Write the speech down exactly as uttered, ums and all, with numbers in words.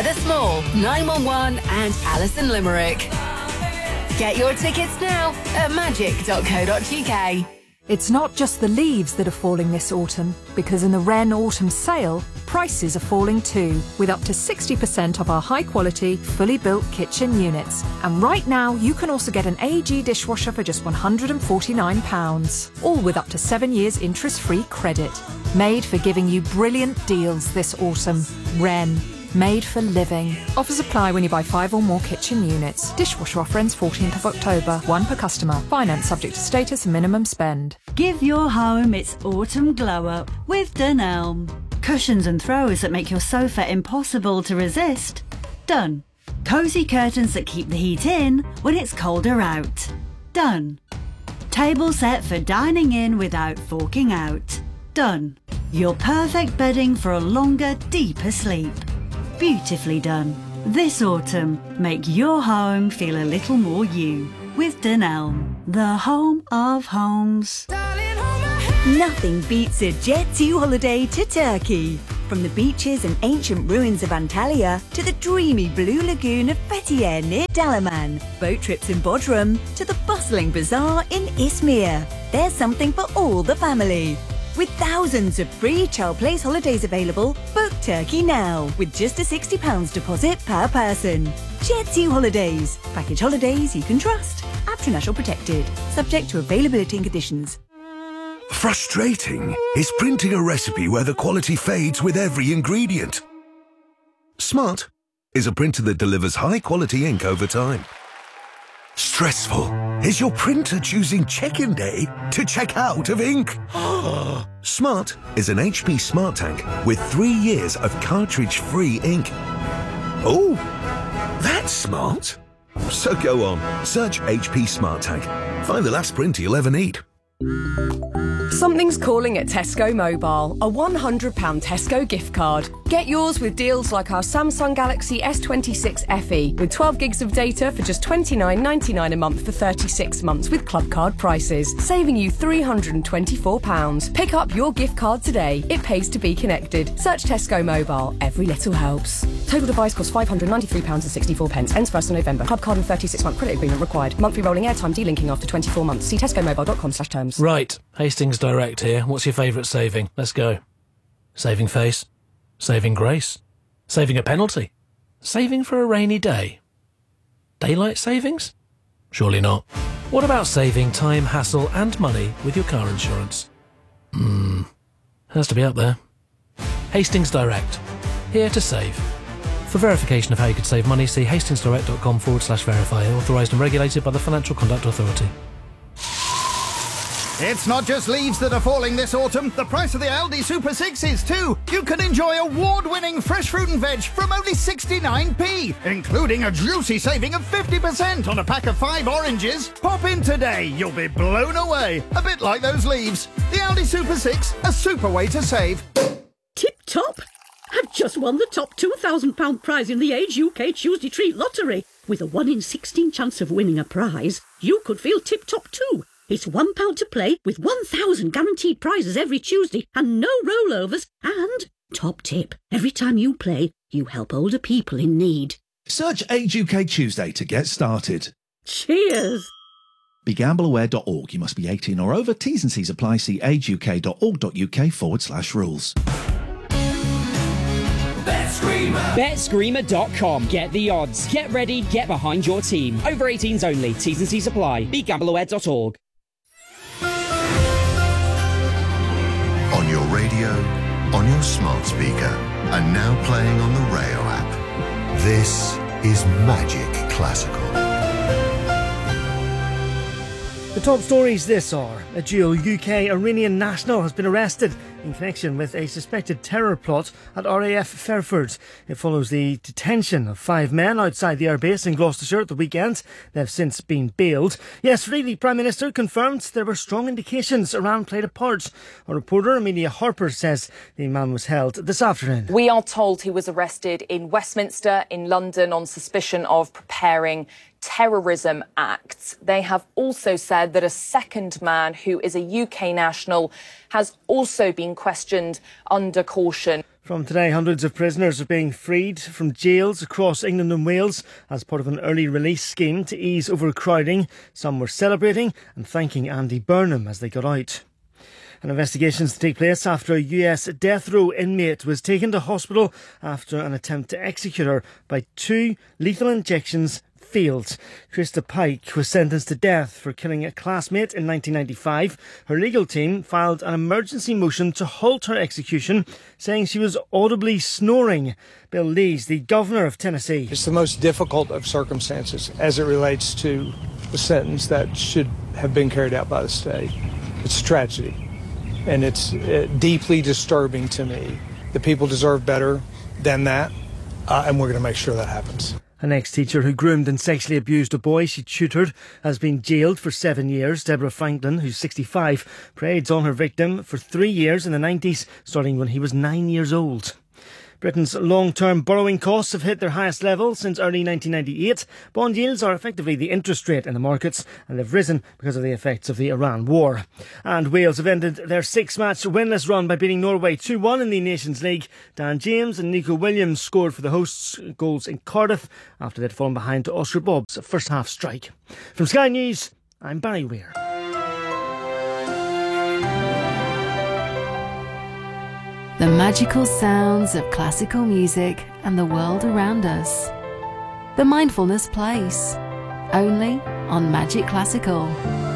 Heather Small, nine one one and Alison Limerick. Get your tickets now at magic dot co dot uk. It's not just the leaves that are falling this autumn, because in the Wren Autumn Sale, prices are falling too, with up to sixty percent off our high-quality, fully built kitchen units. And right now, you can also get an A G dishwasher for just one hundred forty-nine pounds, all with up to seven years interest-free credit. Made for giving you brilliant deals this autumn. Wren. Made for living. Offers apply when you buy five or more kitchen units. Dishwasher offer ends fourteenth of October. One per customer. Finance subject to status and minimum spend. Give your home its autumn glow up with Dunelm. Cushions and throws that make your sofa impossible to resist. Done. Cosy curtains that keep the heat in when it's colder out. Done. Table set for dining in without forking out. Done. Your perfect bedding for a longer, deeper sleep. Beautifully done. This autumn, make your home feel a little more you with Dunelm, the home of homes. Nothing beats a Jet two holiday to Turkey. From the beaches and ancient ruins of Antalya to the dreamy blue lagoon of Fethiye near Dalaman, boat trips in Bodrum to the bustling bazaar in Izmir. There's something for all the family. With thousands of free Child Place holidays available, book Turkey now with just a sixty pounds deposit per person. Jet two Holidays. Package holidays you can trust. National protected. Subject to availability and conditions. Frustrating is printing a recipe where the quality fades with every ingredient. Smart is a printer that delivers high-quality ink over time. Stressful is your printer choosing check-in day to check out of ink. Smart is an H P Smart Tank with three years of cartridge-free ink. Oh, that's smart. So go on, search H P Smart Tank. Find the last printer you'll ever need. Something's calling at Tesco Mobile. A one hundred pounds Tesco gift card. Get yours with deals like our Samsung Galaxy S twenty-six F E with twelve gigs of data for just twenty-nine ninety-nine a month for thirty-six months with club card prices, saving you three hundred twenty-four pounds. Pick up your gift card today. It pays to be connected. Search Tesco Mobile. Every little helps. Total device costs five hundred ninety-three pounds sixty-four. Ends first of November. Club card and thirty-six month credit agreement required. Monthly rolling airtime delinking after twenty-four months. See tesco mobile dot com slash terms. Right, Hastings Direct here. What's your favourite saving? Let's go. Saving face. Saving grace. Saving a penalty. Saving for a rainy day. Daylight savings? Surely not. What about saving time, hassle and money with your car insurance? Hmm, has to be up there. Hastings Direct. Here to save. For verification of how you could save money, see hastingsdirect.com forward slash verify. Authorised and regulated by the Financial Conduct Authority. It's not just leaves that are falling this autumn. The price of the Aldi Super six is too. You can enjoy award-winning fresh fruit and veg from only sixty-nine p, including a juicy saving of fifty percent on a pack of five oranges. Pop in today. You'll be blown away. A bit like those leaves. The Aldi Super six, a super way to save. Tip-top! I've just won the top two thousand pounds prize in the Age U K Tuesday Treat Lottery. With a one in sixteen chance of winning a prize, you could feel tip-top too. It's one pound to play with one thousand guaranteed prizes every Tuesday and no rollovers. And, top tip, every time you play, you help older people in need. Search Age U K Tuesday to get started. Cheers! Be gamble aware dot org. You must be eighteen or over. T's and C's apply. See ageuk.org.uk forward slash rules. BetScreamer. Bet Screamer dot com. Get the odds. Get ready. Get behind your team. Over eighteens only. T's and C's apply. Be gamble aware dot org. On your radio, on your smart speaker, and now playing on the Rayo app. This is Magic Classical. The top stories this hour. A dual U K Iranian national has been arrested in connection with a suspected terror plot at R A F Fairford. It follows the detention of five men outside the airbase in Gloucestershire at the weekend. They have since been bailed. Yesterday, the Prime Minister confirmed there were strong indications Iran played a part. Our reporter Amelia Harper says the man was held this afternoon. We are told he was arrested in Westminster in London on suspicion of preparing terrorism acts. They have also said that a second man, who is a U K national, has also been questioned under caution. From today, hundreds of prisoners are being freed from jails across England and Wales as part of an early release scheme to ease overcrowding. Some were celebrating and thanking Andy Burnham as they got out. And investigations to take place after a U S death row inmate was taken to hospital after an attempt to execute her by two lethal injections failed. Krista Pike was sentenced to death for killing a classmate in nineteen ninety-five. Her legal team filed an emergency motion to halt her execution, saying she was audibly snoring. Bill Lees, the Governor of Tennessee. It's the most difficult of circumstances as it relates to the sentence that should have been carried out by the state. It's a tragedy, and it's uh, deeply disturbing to me. The people deserve better than that, uh, and we're going to make sure that happens. An ex-teacher who groomed and sexually abused a boy she tutored has been jailed for seven years. Deborah Franklin, who's sixty-five, preyed on her victim for three years in the nineties, starting when he was nine years old. Britain's long-term borrowing costs have hit their highest level since early nineteen ninety-eight. Bond yields are effectively the interest rate in the markets, and they've risen because of the effects of the Iran war. And Wales have ended their six-match winless run by beating Norway two one in the Nations League. Dan James and Nico Williams scored for the hosts, goals in Cardiff after they'd fallen behind to Oscar Bob's first-half strike. From Sky News, I'm Barry Weir. The magical sounds of classical music and the world around us. The Mindfulness Place, only on Magic Classical.